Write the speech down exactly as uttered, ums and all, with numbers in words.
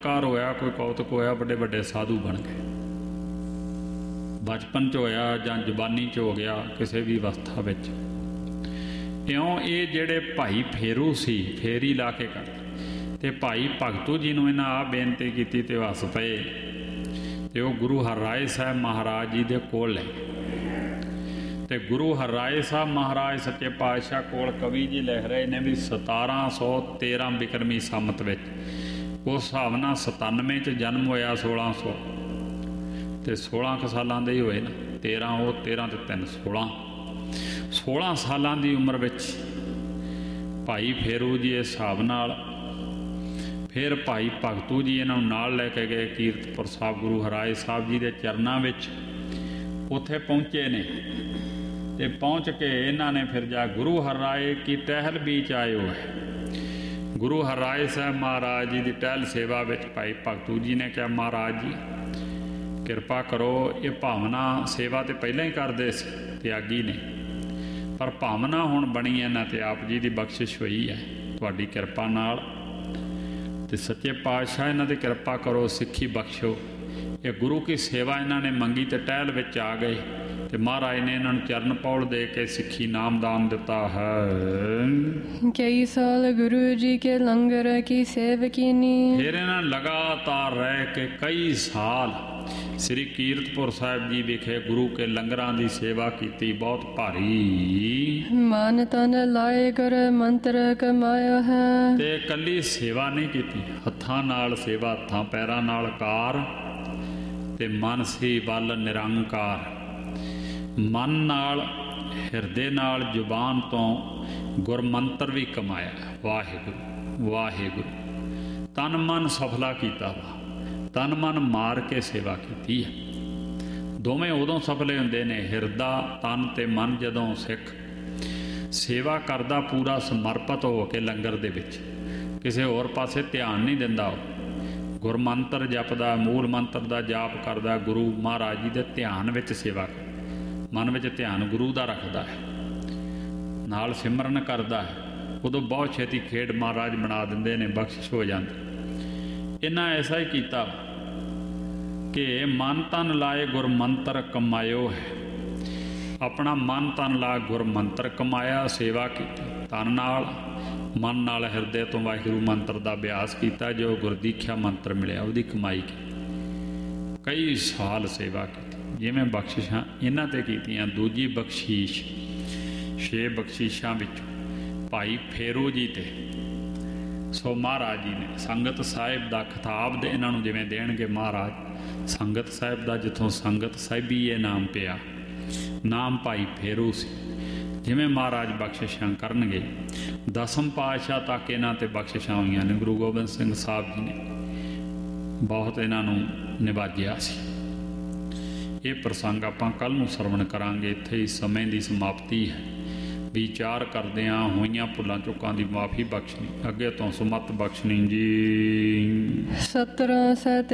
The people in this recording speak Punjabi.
ਕਾਰ ਹੋਇਆ, ਕੋਈ ਕੌਤਕ ਹੋਇਆ, ਵੱਡੇ ਵੱਡੇ ਸਾਧੂ ਬਣ ਗਏ। ਬਚਪਨ 'ਚ ਹੋਇਆ ਜਾਂ ਜਵਾਨੀ 'ਚ ਹੋ ਗਿਆ, ਕਿਸੇ ਵੀ ਅਵਸਥਾ ਵਿੱਚ। ਇਉਂ ਇਹ ਜਿਹੜੇ ਭਾਈ ਫੇਰੂ ਸੀ, ਫੇਰੀ ਲਾ ਕੇ ਕਰਦੇ, ਅਤੇ ਭਾਈ ਭਗਤੂ ਜੀ ਨੂੰ ਇਹਨਾਂ ਆਹ ਬੇਨਤੀ ਕੀਤੀ ਅਤੇ ਉਹ ਹੱਸ ਪਏ ਅਤੇ ਉਹ ਗੁਰੂ ਹਰਿਰਾਏ ਸਾਹਿਬ ਮਹਾਰਾਜ ਜੀ ਦੇ ਕੋਲ ਲੈ ਗਏ। ਅਤੇ ਗੁਰੂ ਹਰਿਰਾਏ ਸਾਹਿਬ ਮਹਾਰਾਜ ਸੱਚੇ ਪਾਤਸ਼ਾਹ ਕੋਲ ਕਵੀ ਜੀ ਲਿਖ ਰਹੇ ਨੇ ਵੀ ਸਤਾਰਾਂ ਸੌ ਤੇਰ੍ਹਾਂ ਬਿਕਰਮੀ ਸੰਮਤ ਵਿੱਚ, ਉਸ ਹਿਸਾਬ ਨਾਲ ਸਤਾਨਵੇਂ 'ਚ ਜਨਮ ਹੋਇਆ, ਸੋਲਾਂ ਸੌ ਅਤੇ ਸੋਲਾਂ ਕੁ ਸਾਲਾਂ ਦੇ ਹੀ ਹੋਏ ਨਾ, ਤੇਰ੍ਹਾਂ ਉਹ ਤੇਰ੍ਹਾਂ ਅਤੇ ਤਿੰਨ ਸੋਲਾਂ ਸੋਲਾਂ ਸਾਲਾਂ ਦੀ ਉਮਰ ਵਿੱਚ ਭਾਈ ਫੇਰੂ ਜੀ ਇਸ ਹਿਸਾਬ ਨਾਲ। ਫਿਰ ਭਾਈ ਭਗਤੂ ਜੀ ਇਹਨਾਂ ਨੂੰ ਨਾਲ ਲੈ ਕੇ ਗਏ ਕੀਰਤਪੁਰ ਸਾਹਿਬ, ਗੁਰੂ ਹਰਿਰਾਏ ਸਾਹਿਬ ਜੀ ਦੇ ਚਰਨਾਂ ਵਿੱਚ ਉੱਥੇ ਪਹੁੰਚੇ ਨੇ। ਅਤੇ ਪਹੁੰਚ ਕੇ ਇਹਨਾਂ ਨੇ ਫਿਰ ਜਾ ਗੁਰੂ ਹਰਿਰਾਏ ਕੀ ਟਹਿਲ ਬੀਚ ਆਇਓ ਹੈ। ਗੁਰੂ ਹਰਿਰਾਏ ਸਾਹਿਬ ਮਹਾਰਾਜ ਜੀ ਦੀ ਟਹਿਲ ਸੇਵਾ ਵਿੱਚ ਭਾਈ ਭਗਤੂ ਜੀ ਨੇ ਕਿਹਾ, ਮਹਾਰਾਜ ਜੀ ਕਿਰਪਾ ਕਰੋ, ਇਹ ਭਾਵਨਾ ਸੇਵਾ ਤਾਂ ਪਹਿਲਾਂ ਹੀ ਕਰਦੇ ਸੀ, ਤਿਆਗੀ ਨੇ, ਪਰ ਭਾਵਨਾ ਹੁਣ ਬਣੀ ਇਹਨਾਂ 'ਤੇ ਆਪ ਜੀ ਦੀ ਬਖਸ਼ਿਸ਼ ਹੋਈ ਹੈ ਤੁਹਾਡੀ ਕਿਰਪਾ ਨਾਲ। ਅਤੇ ਸੱਚੇ ਪਾਤਸ਼ਾਹ ਇਹਨਾਂ 'ਤੇ ਕਿਰਪਾ ਕਰੋ, ਸਿੱਖੀ ਬਖਸ਼ੋ। ਇਹ ਗੁਰੂ ਕੀ ਸੇਵਾ ਇਹਨਾਂ ਨੇ ਮੰਗੀ ਅਤੇ ਟਹਿਲ ਵਿੱਚ ਆ ਗਏ ਅਤੇ ਮਹਾਰਾਜ ਨੇ ਇਹਨਾਂ ਨੂੰ ਚਰਨ ਪੌਲ ਦੇ ਕੇ ਸਿੱਖੀ ਨਾਮਦਾਨ ਦਿੱਤਾ ਹੈ। ਕਈ ਸਾਲ ਗੁਰੂ ਜੀ ਕੇ ਲੰਗਰ ਕੀ ਸੇਵ ਕੀਨੀ। ਫਿਰ ਇਹਨਾਂ ਲਗਾਤਾਰ ਰਹਿ ਕੇ ਕਈ ਸਾਲ ਸ੍ਰੀ ਕੀਰਤਪੁਰ ਸਾਹਿਬ ਜੀ ਵਿਖੇ ਗੁਰੂ ਕੇ ਲੰਗਰਾਂ ਦੀ ਸੇਵਾ ਕੀਤੀ, ਬਹੁਤ ਭਾਰੀ। ਮਨ ਤਨ ਲਾਏ ਗੁਰ ਮੰਤਰ ਕਮਾਇਆ ਹੈ। ਤੇ ਇਕੱਲੀ ਸੇਵਾ ਨਹੀਂ ਕੀਤੀ, ਹੱਥਾਂ ਨਾਲ ਸੇਵਾ, ਹੱਥਾਂ ਪੈਰਾਂ ਨਾਲ ਕਾਰ, ਤੇ ਮਨ ਸੀ ਵੱਲ ਨਿਰੰਕਾਰ। ਮਨ ਨਾਲ, ਹਿਰਦੇ ਨਾਲ, ਜ਼ੁਬਾਨ ਤੋਂ ਗੁਰਮੰਤਰ ਵੀ ਕਮਾਇਆ, ਵਾਹਿਗੁਰੂ ਵਾਹਿਗੁਰੂ। ਤਨ ਮਨ ਸਫਲਾ ਕੀਤਾ ਵਾ, ਤਨ ਮਨ ਮਾਰ ਕੇ ਸੇਵਾ ਕੀਤੀ ਹੈ। ਦੋਵੇਂ ਉਦੋਂ ਸਫਲੇ ਹੁੰਦੇ ਨੇ, ਹਿਰਦਾ, ਤਨ ਅਤੇ ਮਨ ਜਦੋਂ ਸਿੱਖ ਸੇਵਾ ਕਰਦਾ ਪੂਰਾ ਸਮਰਪਿਤ ਹੋ ਕੇ ਲੰਗਰ ਦੇ ਵਿੱਚ, ਕਿਸੇ ਹੋਰ ਪਾਸੇ ਧਿਆਨ ਨਹੀਂ ਦਿੰਦਾ, ਉਹ ਗੁਰਮੰਤਰ ਜਪਦਾ, ਮੂਲ ਮੰਤਰ ਦਾ ਜਾਪ ਕਰਦਾ, ਗੁਰੂ ਮਹਾਰਾਜ ਜੀ ਦੇ ਧਿਆਨ ਵਿੱਚ ਸੇਵਾ ਕਰਦਾ, ਮਨ ਵਿੱਚ ਧਿਆਨ ਗੁਰੂ ਦਾ ਰੱਖਦਾ ਹੈ, ਨਾਲ ਸਿਮਰਨ ਕਰਦਾ ਹੈ, ਉਦੋਂ ਬਹੁਤ ਛੇਤੀ ਖੇਡ ਮਹਾਰਾਜ ਬਣਾ ਦਿੰਦੇ ਨੇ, ਬਖਸ਼ਿਸ਼ ਹੋ ਜਾਂਦੀ। ਇਹਨਾਂ ਐਸਾ ਹੀ ਕੀਤਾ ਕਿ ਮਨ ਤਨ ਲਾਏ ਗੁਰਮੰਤਰ ਕਮਾਇਓ ਹੈ। ਆਪਣਾ ਮਨ ਤਨ ਲਾ ਗੁਰਮੰਤਰ ਕਮਾਇਆ, ਸੇਵਾ ਕੀਤੀ, ਤਨ ਨਾਲ, ਮਨ ਨਾਲ, ਹਿਰਦੇ ਤੋਂ ਵਾਹਿਗੁਰੂ ਮੰਤਰ ਦਾ ਅਭਿਆਸ ਕੀਤਾ, ਜੋ ਗੁਰਦੀਖਿਆ ਮੰਤਰ ਮਿਲਿਆ ਉਹਦੀ ਕਮਾਈ ਕੀਤੀ। ਕਈ ਸਾਲ ਸੇਵਾ ਕੀਤੀ, ਜਿਵੇਂ ਬਖਸ਼ਿਸ਼ਾਂ ਇਹਨਾਂ 'ਤੇ ਕੀਤੀਆਂ। ਦੂਜੀ ਬਖਸ਼ੀਸ਼, ਛੇ ਬਖਸ਼ੀਸ਼ਾਂ ਵਿੱਚੋਂ ਭਾਈ ਫੇਰੂ ਜੀ 'ਤੇ ਸੋ ਮਹਾਰਾਜ ਜੀ ਨੇ ਸੰਗਤ ਸਾਹਿਬ ਦਾ ਖਿਤਾਬ ਦੇ ਇਹਨਾਂ ਨੂੰ ਜਿਵੇਂ ਦੇਣਗੇ ਮਹਾਰਾਜ, ਸੰਗਤ ਸਾਹਿਬ ਦਾ ਜਿੱਥੋਂ ਸੰਗਤ ਸਾਹਿਬੀ ਇਹ ਨਾਮ ਪਿਆ, ਨਾਮ ਭਾਈ ਫੇਰੂ ਸੀ। ਜਿਵੇਂ ਮਹਾਰਾਜ ਬਖਸ਼ਿਸ਼ਾਂ ਕਰਨਗੇ, ਦਸਮ ਪਾਤਸ਼ਾਹ ਤੱਕ ਇਹਨਾਂ 'ਤੇ ਬਖਸ਼ਿਸ਼ਾਂ ਹੋਈਆਂ ਨੇ। ਗੁਰੂ ਗੋਬਿੰਦ ਸਿੰਘ ਸਾਹਿਬ ਜੀ ਨੇ ਬਹੁਤ ਇਹਨਾਂ ਨੂੰ ਨਿਵਾਜਿਆ ਸੀ। ਇਹ ਪ੍ਰਸੰਗ ਆਪਾਂ ਕੱਲ੍ਹ ਨੂੰ ਸਰਵਣ ਕਰਾਂਗੇ। ਇੱਥੇ ਹੀ ਸਮੇਂ ਦੀ ਸਮਾਪਤੀ ਹੈ। ਵਿਚਾਰ ਕਰਦਿਆਂ ਹੋਈਆਂ ਭੁੱਲਾਂ ਚੁੱਕਾਂ ਦੀ ਮਾਫੀ ਬਖਸ਼ਣੀ, ਅੱਗੇ ਤੋਂ ਸੁਮਤ ਬਖਸ਼ਣੀ ਜੀ। ਸਤਰਾਂ ਸਹਿ